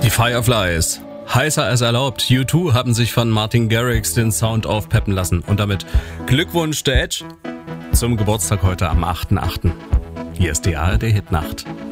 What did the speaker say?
Die Fireflies. Heißer als erlaubt. U2 haben sich von Martin Garrix den Sound aufpeppen lassen. Und damit Glückwunsch der Edge zum Geburtstag heute am 8.8. Hier ist die ARD Hitnacht.